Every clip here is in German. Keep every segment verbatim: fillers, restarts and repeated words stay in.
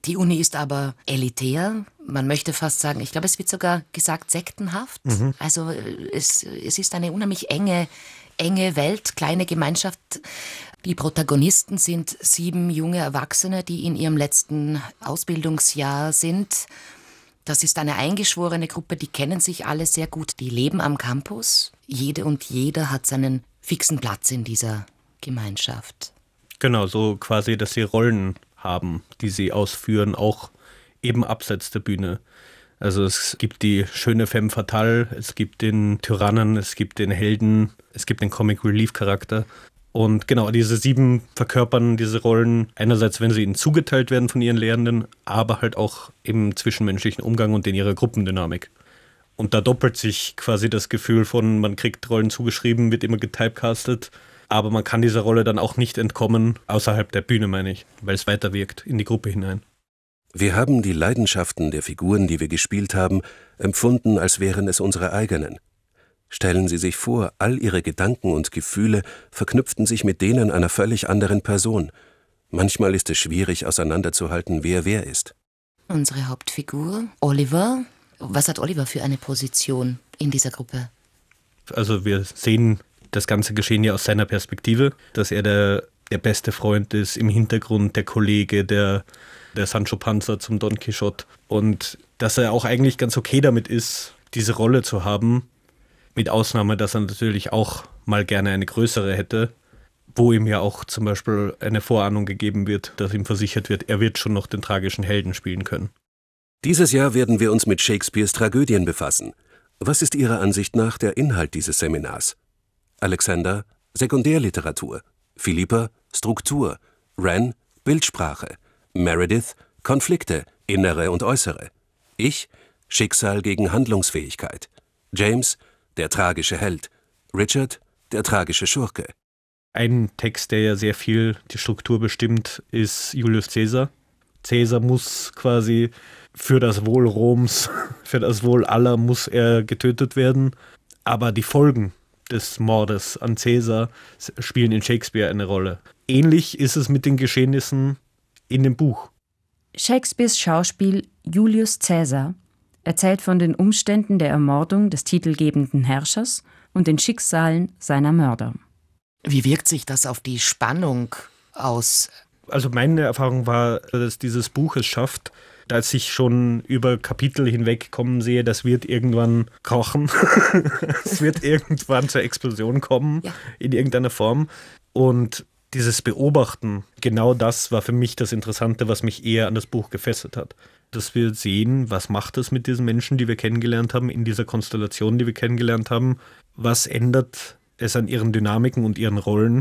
Die Uni ist aber elitär, man möchte fast sagen, ich glaube, es wird sogar gesagt sektenhaft. Mhm. Also es, es ist eine unheimlich enge, enge Welt, kleine Gemeinschaft. Die Protagonisten sind sieben junge Erwachsene, die in ihrem letzten Ausbildungsjahr sind. Das ist eine eingeschworene Gruppe, die kennen sich alle sehr gut, die leben am Campus. Jede und jeder hat seinen fixen Platz in dieser Gemeinschaft. Genau, so quasi, dass sie Rollen haben, die sie ausführen, auch eben abseits der Bühne. Also es gibt die schöne Femme Fatale, es gibt den Tyrannen, es gibt den Helden, es gibt den Comic-Relief-Charakter. Und genau, diese sieben verkörpern diese Rollen einerseits, wenn sie ihnen zugeteilt werden von ihren Lehrenden, aber halt auch im zwischenmenschlichen Umgang und in ihrer Gruppendynamik. Und da doppelt sich quasi das Gefühl von, man kriegt Rollen zugeschrieben, wird immer getypecastet, aber man kann dieser Rolle dann auch nicht entkommen, außerhalb der Bühne, meine ich, weil es weiterwirkt in die Gruppe hinein. Wir haben die Leidenschaften der Figuren, die wir gespielt haben, empfunden, als wären es unsere eigenen. Stellen Sie sich vor, all Ihre Gedanken und Gefühle verknüpften sich mit denen einer völlig anderen Person. Manchmal ist es schwierig, auseinanderzuhalten, wer wer ist. Unsere Hauptfigur, Oliver. Was hat Oliver für eine Position in dieser Gruppe? Also wir sehen das ganze Geschehen ja aus seiner Perspektive, dass er der, der beste Freund ist, im Hintergrund der Kollege, der, der Sancho Panza zum Don Quixote. Und dass er auch eigentlich ganz okay damit ist, diese Rolle zu haben, mit Ausnahme, dass er natürlich auch mal gerne eine größere hätte, wo ihm ja auch zum Beispiel eine Vorahnung gegeben wird, dass ihm versichert wird, er wird schon noch den tragischen Helden spielen können. Dieses Jahr werden wir uns mit Shakespeares Tragödien befassen. Was ist Ihrer Ansicht nach der Inhalt dieses Seminars? Alexander, Sekundärliteratur. Philippa, Struktur. Ren, Bildsprache. Meredith, Konflikte, innere und äußere. Ich, Schicksal gegen Handlungsfähigkeit. James, der tragische Held. Richard, der tragische Schurke. Ein Text, der ja sehr viel die Struktur bestimmt, ist Julius Caesar. Caesar muss quasi für das Wohl Roms, für das Wohl aller muss er getötet werden. Aber die Folgen des Mordes an Caesar spielen in Shakespeare eine Rolle. Ähnlich ist es mit den Geschehnissen in dem Buch. Shakespeares Schauspiel Julius Caesar erzählt von den Umständen der Ermordung des titelgebenden Herrschers und den Schicksalen seiner Mörder. Wie wirkt sich das auf die Spannung aus? Also meine Erfahrung war, dass dieses Buch es schafft, dass ich schon über Kapitel hinweg kommen sehe, das wird irgendwann kochen. Es wird irgendwann zur Explosion kommen, ja, in irgendeiner Form. Und dieses Beobachten, genau das war für mich das Interessante, was mich eher an das Buch gefesselt hat. Dass wir sehen, was macht es mit diesen Menschen, die wir kennengelernt haben, in dieser Konstellation, die wir kennengelernt haben. Was ändert es an ihren Dynamiken und ihren Rollen?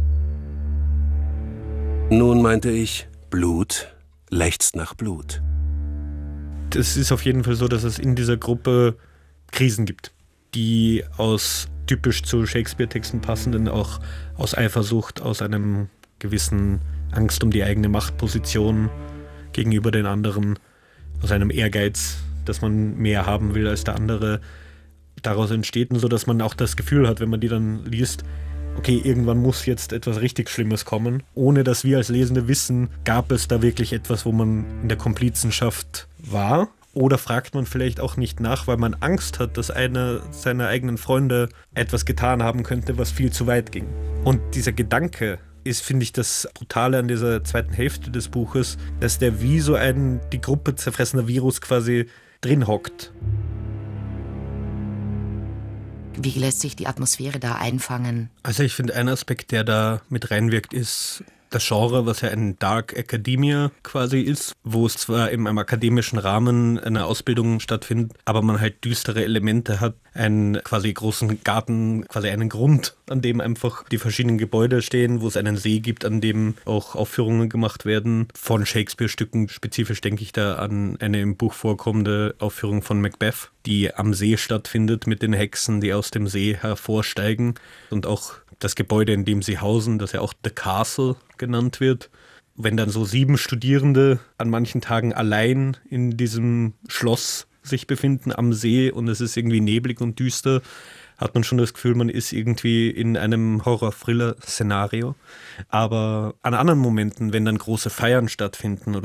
Nun meinte ich, Blut lechzt nach Blut. Es ist auf jeden Fall so, dass es in dieser Gruppe Krisen gibt, die aus typisch zu Shakespeare-Texten passenden, auch aus Eifersucht, aus einem gewissen Angst um die eigene Machtposition gegenüber den anderen, aus einem Ehrgeiz, dass man mehr haben will als der andere, daraus entsteht, so dass man auch das Gefühl hat, wenn man die dann liest, okay, irgendwann muss jetzt etwas richtig Schlimmes kommen. Ohne dass wir als Lesende wissen, gab es da wirklich etwas, wo man in der Komplizenschaft war? Oder fragt man vielleicht auch nicht nach, weil man Angst hat, dass einer seiner eigenen Freunde etwas getan haben könnte, was viel zu weit ging. Und dieser Gedanke ist, finde ich, das Brutale an dieser zweiten Hälfte des Buches, dass der wie so ein die Gruppe zerfressener Virus quasi drin hockt. Wie lässt sich die Atmosphäre da einfangen? Also ich finde, ein Aspekt, der da mit reinwirkt, ist das Genre, was ja ein Dark Academia quasi ist, wo es zwar in einem akademischen Rahmen eine Ausbildung stattfindet, aber man halt düstere Elemente hat, einen quasi großen Garten, quasi einen Grund, an dem einfach die verschiedenen Gebäude stehen, wo es einen See gibt, an dem auch Aufführungen gemacht werden von Shakespeare-Stücken. Spezifisch denke ich da an eine im Buch vorkommende Aufführung von Macbeth, die am See stattfindet mit den Hexen, die aus dem See hervorsteigen, und auch das Gebäude, in dem sie hausen, das ja auch The Castle genannt wird. Wenn dann so sieben Studierende an manchen Tagen allein in diesem Schloss sich befinden am See und es ist irgendwie neblig und düster, hat man schon das Gefühl, man ist irgendwie in einem Horror-Thriller-Szenario. Aber an anderen Momenten, wenn dann große Feiern stattfinden oder